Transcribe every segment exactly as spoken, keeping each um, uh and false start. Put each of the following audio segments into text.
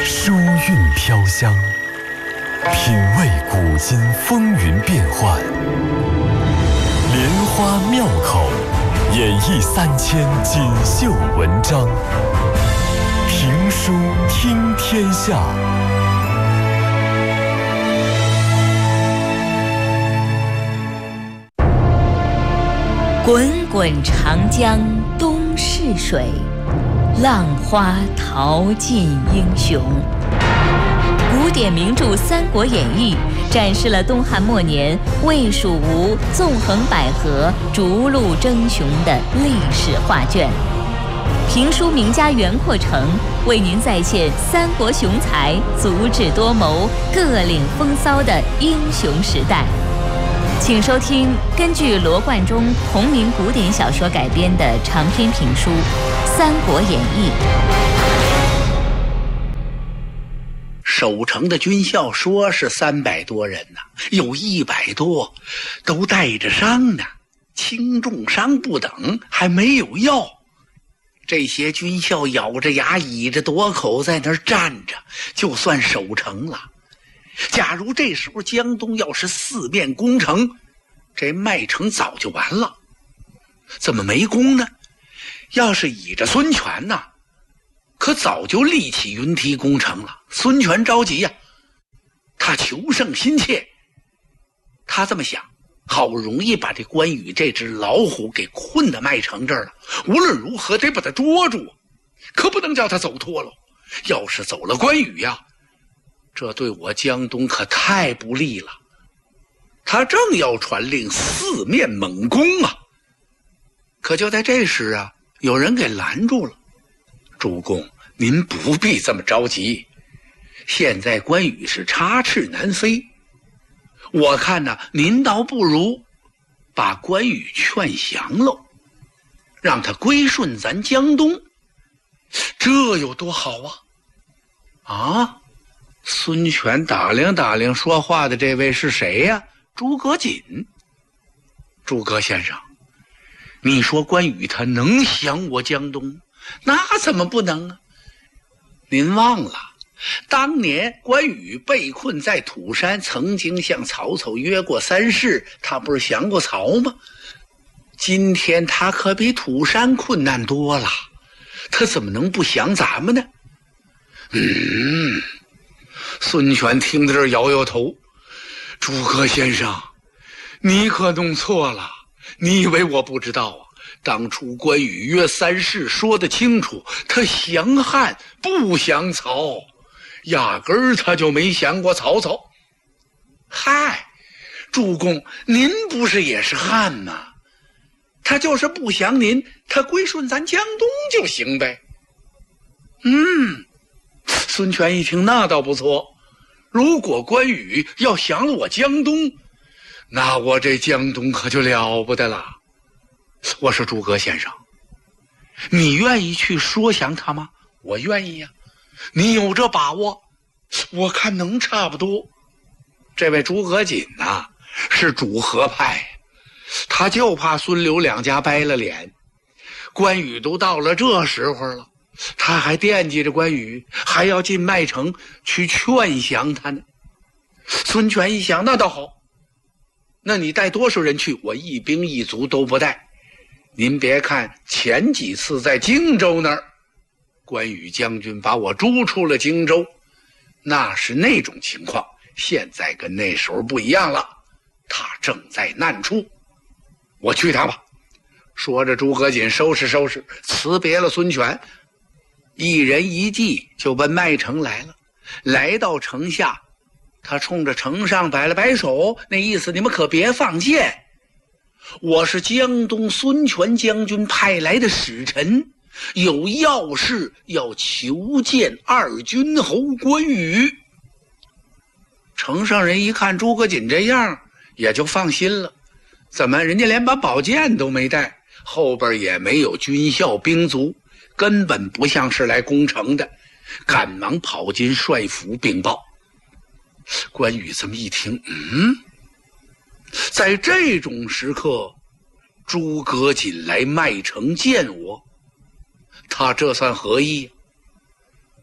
书韵飘香，品味古今风云变幻，莲花妙口，演绎三千锦绣文章，评书听天下。 滚滚长江东逝水，浪花淘尽英雄。古典名著《三国演义》展示了东汉末年魏、蜀、吴纵横捭阖、逐鹿争雄的历史画卷。评书名家袁阔成为您再现三国雄才足智多谋、各领风骚的英雄时代。请收听根据罗贯中同名古典小说改编的长篇评书《三国演义》。 守城的军校说是三百多人呢、啊，有一百多都带着伤呢，轻重伤不等，还没有药。这些军校咬着牙倚着垛口在那儿站着，就算守城了。假如这时候江东要是四面攻城，这麦城早就完了。怎么没攻呢？要是倚着孙权呢，可早就立起云梯攻城了。孙权着急呀、啊，他求胜心切，他这么想，好容易把这关羽这只老虎给困到麦城这儿了，无论如何得把他捉住，可不能叫他走脱了。要是走了关羽呀、啊，这对我江东可太不利了。他正要传令四面猛攻啊，可就在这时啊，有人给拦住了。主公，您不必这么着急，现在关羽是插翅难飞，我看呢，您倒不如把关羽劝降喽，让他归顺咱江东，这有多好啊！啊！孙权打量打量说话的这位是谁呀、啊？诸葛瑾。诸葛先生，你说关羽他能降我江东？那怎么不能啊？您忘了，当年关羽被困在土山，曾经向曹操约过三事，他不是降过曹吗？今天他可比土山困难多了，他怎么能不降咱们呢？嗯。孙权听到这儿摇摇头，诸葛先生，你可弄错了，你以为我不知道啊？当初关羽约三事说得清楚，他降汉不降曹，压根儿他就没降过曹操。嗨，主公，您不是也是汉吗？他就是不降您，他归顺咱江东就行呗。嗯，孙权一听，那倒不错，如果关羽要降了我江东，那我这江东可就了不得了。我说诸葛先生，你愿意去说降他吗？我愿意呀、啊。你有这把握？我看能差不多。这位诸葛瑾呐、啊，是主和派，他就怕孙刘两家掰了脸。关羽都到了这时候了，他还惦记着关羽，还要进麦城去劝降他呢。孙权一想，那倒好，那你带多少人去？我一兵一卒都不带。您别看前几次在荆州那儿，关羽将军把我逐出了荆州，那是那种情况，现在跟那时候不一样了，他正在难处，我去他吧。说着，诸葛瑾收拾收拾，辞别了孙权，一人一骑就奔麦城来了。来到城下，他冲着城上摆了摆手，那意思你们可别放箭，我是江东孙权将军派来的使臣，有要事要求见二军侯关羽。城上人一看诸葛瑾这样，也就放心了。怎么人家连把宝剑都没带，后边也没有军校兵卒，根本不像是来攻城的，赶忙跑进帅府禀报。关羽这么一听，嗯，在这种时刻，诸葛瑾来麦城见我，他这算何意？出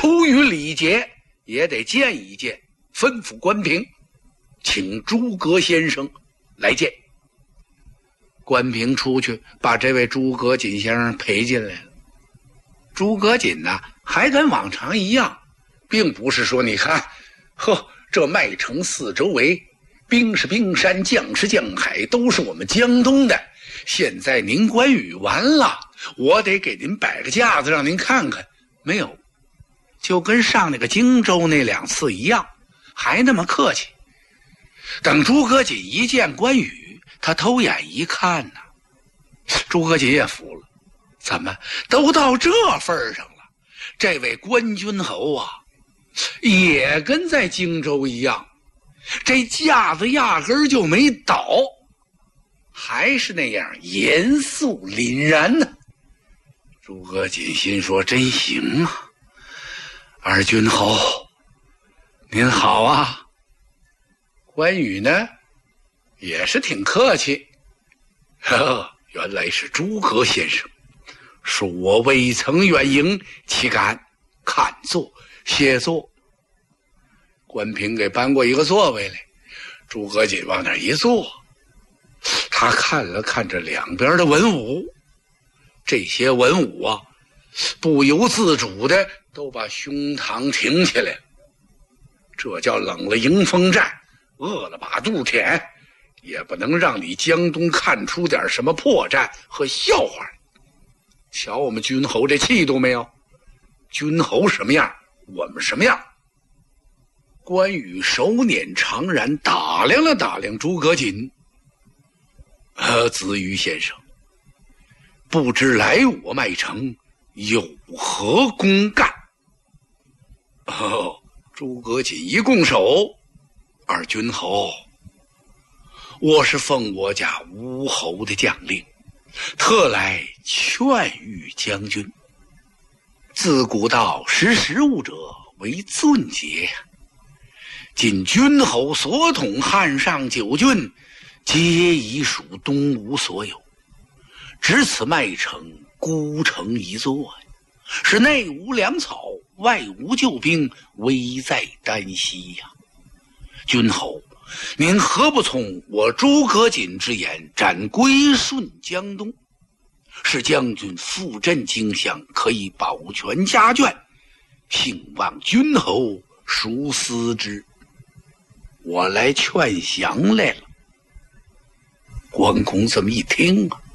出于礼节也得见一见，吩咐关平请诸葛先生来见。关平出去把这位诸葛瑾先生陪进来了。诸葛瑾呢，还跟往常一样，并不是说你看呵，这麦城四周围兵是冰山，将是将海，都是我们江东的，现在您关羽完了，我得给您摆个架子让您看看。没有，就跟上那个荆州那两次一样，还那么客气。等诸葛瑾一见关羽，他偷眼一看呢、啊，诸葛瑾也服了，怎么都到这份上了，这位关君侯啊也跟在荆州一样，这架子压根儿就没倒，还是那样严肃凛然呢。诸葛瑾心说真行啊，二君侯您好啊。关羽呢也是挺客气，呵，原来是诸葛先生，恕我未曾远迎，岂敢看坐歇坐。关平给搬过一个座位来，诸葛瑾往那一坐，他看了看这两边的文武，这些文武啊不由自主的都把胸膛挺起来了，这叫冷了迎风站，饿了把肚舔，也不能让你江东看出点什么破绽和笑话来。瞧我们君侯这气度没有？君侯什么样，我们什么样。关羽手捻长髯，打量了打量诸葛瑾，呃，子羽先生，不知来我麦城有何公干？哦，诸葛瑾一拱手，二君侯，我是奉我家吴侯的将令，特来劝谕将军。自古道识时务者为俊杰呀，今君侯所统汉上九郡，皆已属东吴所有，只此麦城孤城一座，是内无粮草，外无救兵，危在旦夕呀。君侯，您何不从我诸葛瑾之言，斩归顺江东，使将军复振荆襄，可以保全家眷，幸望君侯熟思之。我来劝降来了。关公这么一听啊，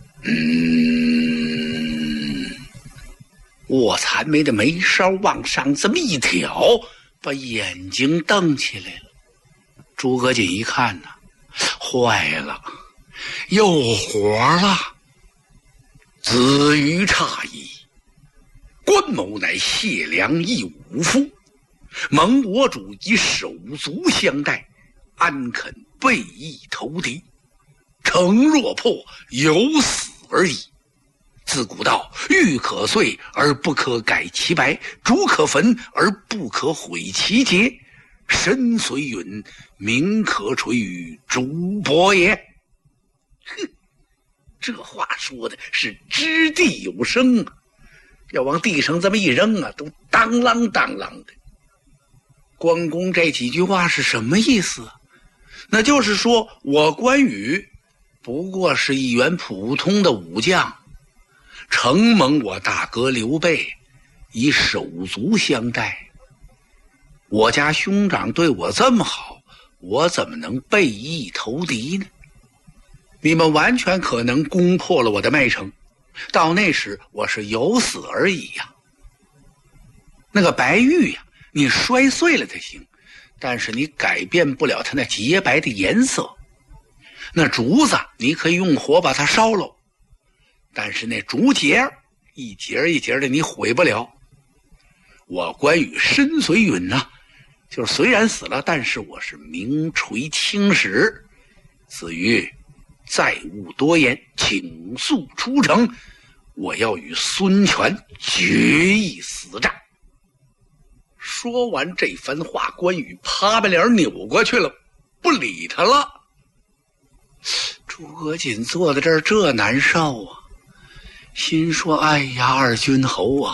嗯，卧蚕眉的眉梢往上这么一挑，把眼睛瞪起来了。诸葛瑾一看呢、啊，坏了，有活了。子羽诧异，关某乃谢良一武夫，蒙我主以手足相待，安肯背义投敌？诚若破，有死而已。自古道，玉可碎而不可改其白，竹可焚而不可毁其节。身虽陨，名可垂于竹帛也。哼，这话说的是掷地有声啊！要往地上这么一扔啊，都当啷当啷的。关公这几句话是什么意思？那就是说我关羽不过是一员普通的武将，承蒙我大哥刘备以手足相待，我家兄长对我这么好，我怎么能背义投敌呢？你们完全可能攻破了我的麦城，到那时我是有死而已呀。那个白玉呀，你摔碎了它行，但是你改变不了它那洁白的颜色。那竹子你可以用火把它烧了，但是那竹节一节一节的你毁不了。我关羽身虽陨呐、啊，就是虽然死了，但是我是名垂青史。子羽，再勿多言，请速出城，我要与孙权决一死战。说完这番话，关羽啪把脸扭过去了，不理他了。诸葛瑾坐在这儿这难受啊，心说哎呀，二君侯啊，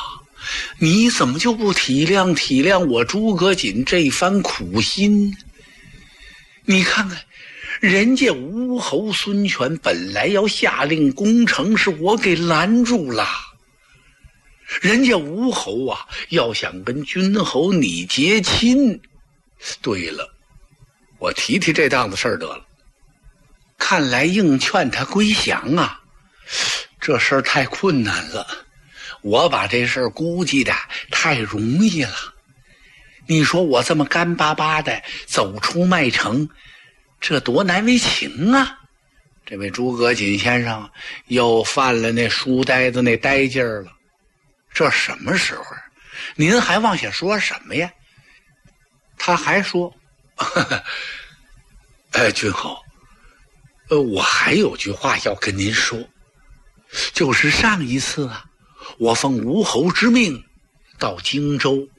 你怎么就不体谅体谅我诸葛瑾这番苦心呢？你看看，人家吴侯孙权本来要下令攻城，是我给拦住了。人家吴侯啊，要想跟君侯你结亲。对了，我提提这档子事儿得了。看来硬劝他归降啊，这事儿太困难了。我把这事儿估计的太容易了。你说我这么干巴巴的走出麦城，这多难为情啊！这位诸葛瑾先生又犯了那书呆子那呆劲儿了。这什么时候？您还往下说什么呀？他还说，呵呵呃，君侯，呃，我还有句话要跟您说，就是上一次啊，我奉吴侯之命到荆州